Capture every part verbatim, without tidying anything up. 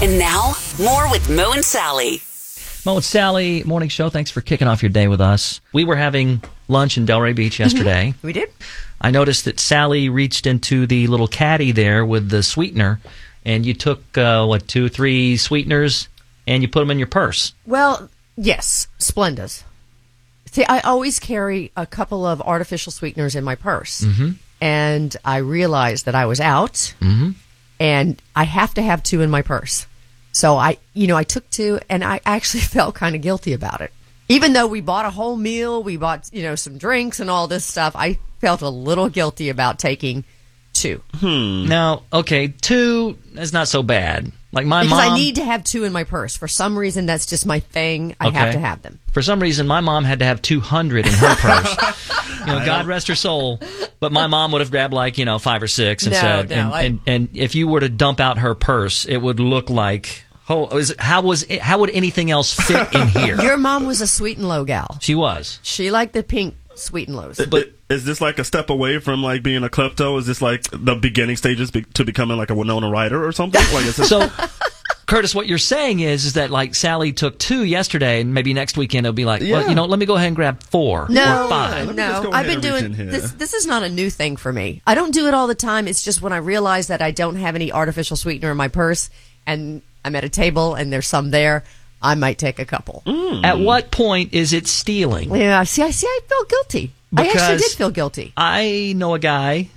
And now, more with Mo and Sally. Mo and Sally, morning show. Thanks for kicking off your day with us. We were having lunch in Delray Beach yesterday. We did. I noticed that Sally reached into the little caddy there with the sweetener, and you took, uh, what, two, three sweeteners, and you put them in your purse. Well, yes, Splendas. See, I always carry a couple of artificial sweeteners in my purse. Mm-hmm. And I realized that I was out, Mm-hmm. and I have to have two in my purse. So I, you know, I took two, and I actually felt kind of guilty about it. Even though we bought a whole meal, we bought, you know, some drinks and all this stuff, I felt a little guilty about taking two. Hmm. Now, okay, two is not so bad. Like my because mom, I need to have two in my purse. For some reason, that's just my thing. I Okay. have to have them. For some reason, my mom had to have two hundred in her purse. You know, God rest her soul. But my mom would have grabbed like, you know, five or six and No, said, no, and, I- and, and if you were to dump out her purse, it would look like, oh, is, how was it, how would anything else fit in here? Your mom was a sweet and low gal. She was. She liked the pink sweet and lows. But is this like a step away from like being a klepto? Is this like the beginning stages be- to becoming like a Winona Ryder or something? Like is this- So, Curtis, what you're saying is, is that like Sally took two yesterday, and maybe next weekend it'll be like, well, Yeah. you know, let me go ahead and grab four No, or five. Let me just no. go I've ahead been and reach doing in here. this. This is not a new thing for me. I don't do it all the time. It's just when I realize that I don't have any artificial sweetener in my purse, and I'm at a table and there's some there, I might take a couple. At what point is it stealing? Yeah, see, I see. I feel guilty. I actually Because- did feel guilty. I know a guy,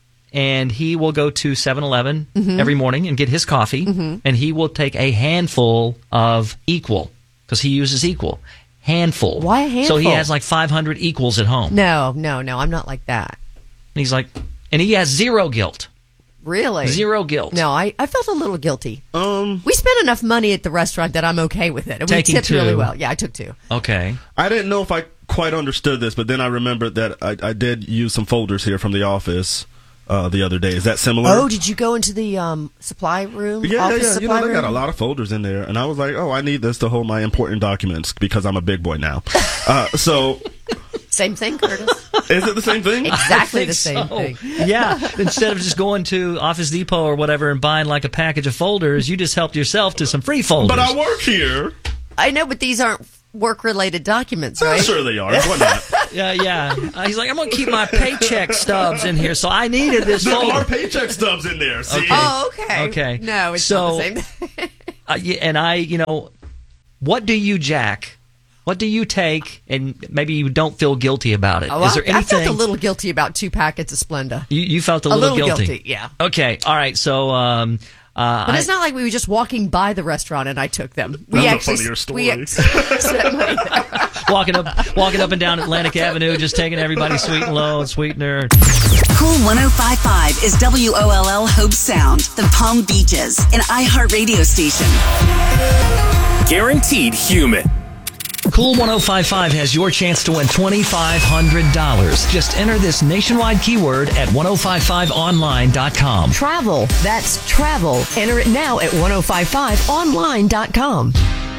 and he will go to seven eleven every morning and get his coffee, and he will take a handful of Equal, because he uses Equal. Handful. Why a So he handful? has like five hundred Equals at home. No, no, no. I'm not like that. And he's like, and he has zero guilt. Really? Zero guilt. No, I, I felt a little guilty. um, We spent enough money at the restaurant that I'm okay with it. And we Taking tipped two. really well. Yeah, I took two. Okay. I didn't know if I quite understood this, but then I remembered that I, I did use some folders here from the office uh, the other day. Is that similar? Oh, did you go into the um, supply room? Yeah, yeah, office yeah. You supply know, they room? got a lot of folders in there, and I was like, "Oh, I need this to hold my important documents because I'm a big boy now." uh, so, Same thing, Curtis. is it the same thing? Exactly I the think same so. thing. Yeah. Instead of just going to Office Depot or whatever and buying like a package of folders, you just helped yourself to some free folders. But I work here. I know, but these aren't work-related documents, right? Sure, they are. Why not? Yeah, yeah. Uh, he's like, I'm going to keep my paycheck stubs in here, so I needed this There folder. are paycheck stubs in there. See? Okay. Oh, okay. Okay. No, it's So- not the same thing. Uh, yeah, and I, you know, what do you jack? What do you take, and maybe you don't feel guilty about it? Oh, Is there I, I anything? felt a little guilty about two packets of Splenda. you, you felt a A little, little guilty. guilty, yeah. Okay. All right. So, um, uh, But I- it's not like we were just walking by the restaurant and I took them. We That's a actually funnier story. we actually spent money there. walking up, walking up and down Atlantic Avenue, just taking everybody's sweet and low and sweetener. Cool one oh five point five is W O L L Hope Sound, the Palm Beaches, an iHeartRadio station. Guaranteed human. Cool one oh five point five has your chance to win twenty-five hundred dollars. Just enter this nationwide keyword at ten fifty-five online dot com. Travel. That's travel. Enter it now at ten fifty-five online dot com.